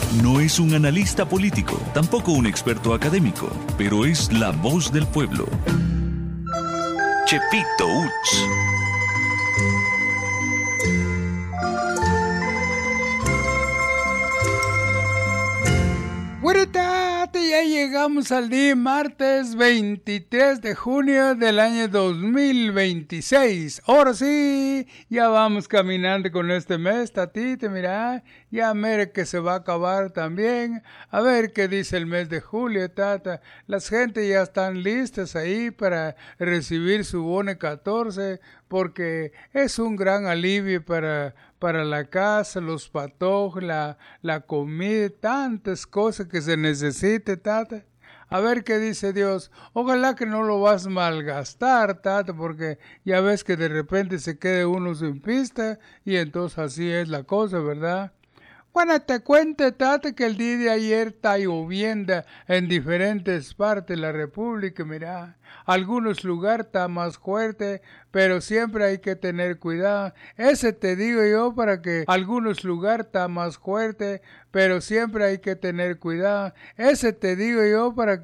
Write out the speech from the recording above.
No es un analista político, tampoco un experto académico, pero es la voz del pueblo. Chepito Uts. ¡Güeritate! Ya llegamos al día martes 23 de junio del año 2026. Ahora sí, ya vamos caminando con este mes, tatita, mira. Ya mire que se va a acabar también. A ver qué dice el mes de julio, tata. Las gentes ya están listas ahí para recibir su bono 14 porque es un gran alivio para la casa, los patojos, la comida, tantas cosas que se necesite, tata. A ver qué dice Dios. Ojalá que no lo vas a malgastar, tata, porque ya ves que de repente se quede uno sin pista y entonces así es la cosa, ¿verdad? Bueno, te cuento, tata, que el día de ayer está lloviendo en diferentes partes de la República, mira. Algunos lugares está más fuerte, pero siempre hay que tener cuidado. Ese te digo yo para que algunos lugares está más fuerte, pero siempre hay que tener cuidado. Ese te digo yo para